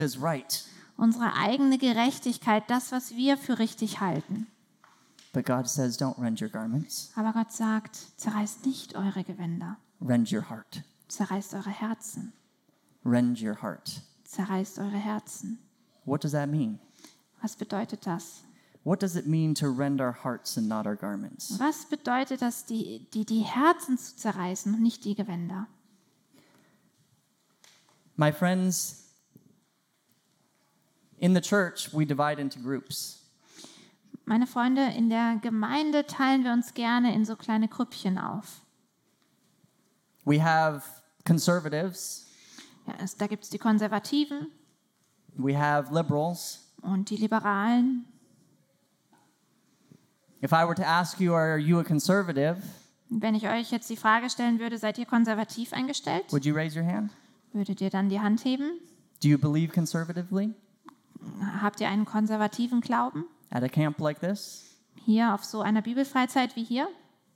is right. Unsere eigene Gerechtigkeit, das, was wir für richtig halten. But God says, don't rend your garments. Aber Gott sagt, zerreißt nicht eure Gewänder, Rend your heart. zerreißt eure Herzen, Rend your heart. zerreißt eure Herzen. What does that mean? Was bedeutet das? What does it mean to rend our hearts and not our garments? Was bedeutet das, die Herzen zu zerreißen und nicht die Gewänder? My friends, in the church, we divide into groups. Meine Freunde, in der Gemeinde teilen wir uns gerne in so kleine Grüppchen auf. We have conservatives, Ja, da gibt es die Konservativen we have liberals. und die Liberalen. If I were to ask you, are you a conservative? Wenn ich euch jetzt die Frage stellen würde, seid ihr konservativ eingestellt? Would you raise your hand? Würdet ihr dann die Hand heben? Do you believe conservatively Habt ihr einen konservativen Glauben? at a camp like this? Hier auf so einer Bibelfreizeit wie hier?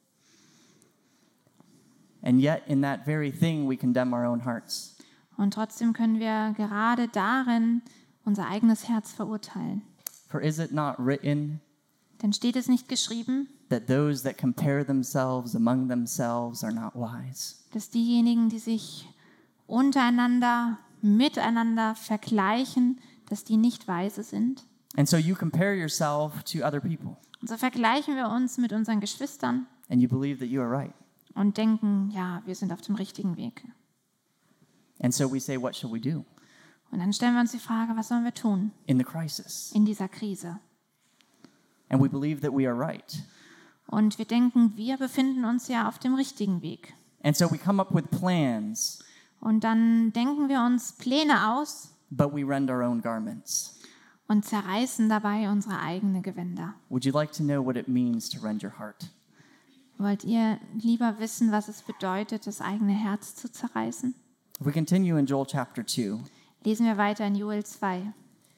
And yet, in that very thing, we condemn our own hearts. Und trotzdem können wir gerade darin unser eigenes Herz verurteilen. For is it not written Denn steht es nicht geschrieben, that those that compare themselves among themselves are not wise? dass diejenigen, die sich untereinander, miteinander vergleichen, dass die nicht weise sind? And so you compare yourself to other people, Und so vergleichen wir uns mit unseren Geschwistern and you believe that you are right. und denken, ja, wir sind auf dem richtigen Weg. And so we say, what shall we do Und dann stellen wir uns die Frage, was sollen wir tun in the crisis? in dieser Krise? And we believe that we are right. Und wir denken, wir befinden uns ja auf dem richtigen Weg. And so we come up with plans, Und dann denken wir uns Pläne aus but we rend our own garments. und zerreißen dabei unsere eigenen Gewänder. Would you like to know what it means to rend your heart? Wollt ihr lieber wissen, was es bedeutet, das eigene Herz zu zerreißen? If we continue in Joel chapter 2, Lesen wir weiter in Joel 2.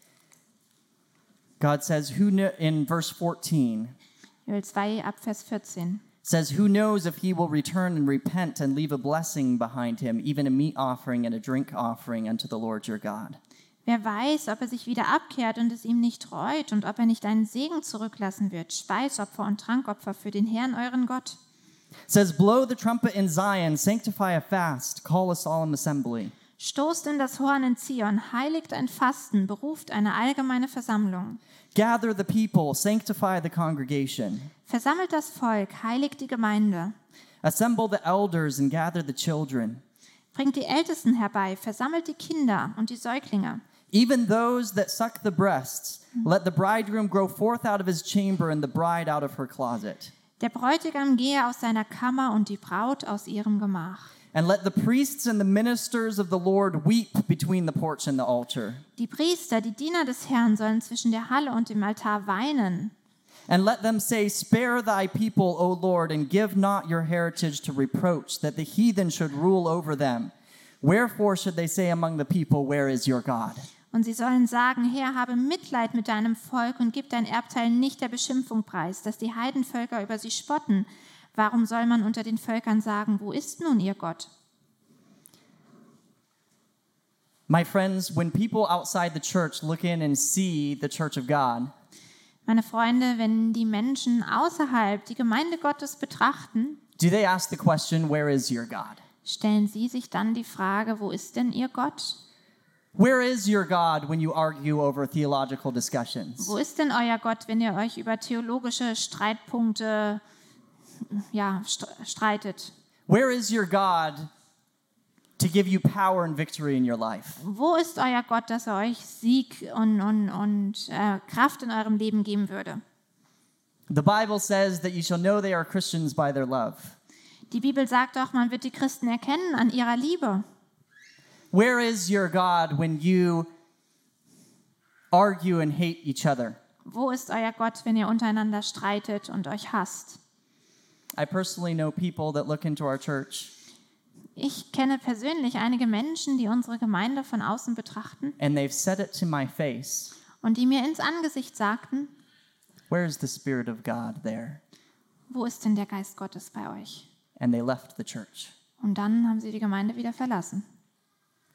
God says, in verse 14, Joel 2 ab Vers 14. says, who knows if he will return and repent and leave a blessing behind him, even a meat offering and a drink offering unto the Lord your God. Wer weiß, ob er sich wieder abkehrt und es ihm nicht reut und ob er nicht einen Segen zurücklassen wird, Speisopfer und Trankopfer für den Herrn, euren Gott. Says, blow the trumpet in Zion, sanctify a fast, call a solemn assembly. Stoßt in das Horn in Zion, heiligt ein Fasten, beruft eine allgemeine Versammlung. Gather the people, sanctify the congregation. Versammelt das Volk, heiligt die Gemeinde. Assemble the elders and gather the children. Bringt die Ältesten herbei, versammelt die Kinder und die Säuglinge. Even those that suck the breasts, let the bridegroom go forth out of his chamber and the bride out of her closet. Der Bräutigam gehe aus seiner Kammer und die Braut aus ihrem Gemach. And let the priests and the ministers of the Lord weep between the porch and the altar. Die Priester, die Diener des Herrn, sollen zwischen der Halle und dem Altar weinen. And let them say, spare thy people, O Lord, and give not your heritage to reproach, that the heathen should rule over them. Wherefore should they say among the people, where is your God? Und sie sollen sagen, Herr, habe Mitleid mit deinem Volk und gib dein Erbteil nicht der Beschimpfung preis, dass die Heidenvölker über sie spotten. Warum soll man unter den Völkern sagen, wo ist nun ihr Gott? My friends, when people outside the church look in and see the church of God, Meine Freunde, wenn die Menschen außerhalb die Gemeinde Gottes betrachten, do they ask the question, where is your God? stellen sie sich dann die Frage, wo ist denn ihr Gott? Where is your God when you argue over theological discussions? Wo ist denn euer Gott, wenn ihr euch über theologische Streitpunkte streitet? Where is your God to give you power and victory in your life? Wo ist euer Gott, dass er euch Sieg und Kraft in eurem Leben geben würde? The Bible says that you shall know they are Christians by their love. Die Bibel sagt doch, man wird die Christen erkennen an ihrer Liebe. Where is your God when you argue and hate each other? Wo ist euer Gott, wenn ihr untereinander streitet und euch hasst? I personally know people that look into our church Ich kenne persönlich einige Menschen, die unsere Gemeinde von außen betrachten and they've said it to my face. und die mir ins Angesicht sagten, Where is the Spirit of God there? wo ist denn der Geist Gottes bei euch? And they left the church. Und dann haben sie die Gemeinde wieder verlassen.